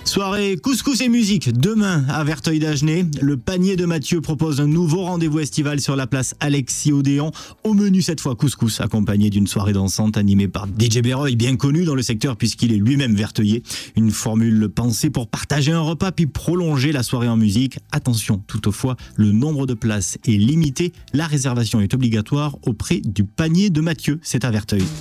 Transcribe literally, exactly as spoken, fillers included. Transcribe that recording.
Soirée couscous et musique demain à Verteuil-d'Agenais. Le panier de Mathieu propose un nouveau rendez-vous estival sur la place Alexis-Odéon. Au menu cette fois couscous accompagné d'une soirée dansante animée par D J Beroy, bien connu dans le secteur puisqu'il est lui-même verteuillais. Une formule pensée pour partager un repas puis prolonger la soirée en musique. Attention toutefois, le nombre de places est limité. La réservation est obligatoire auprès du panier de Mathieu. C'est à Verteuil.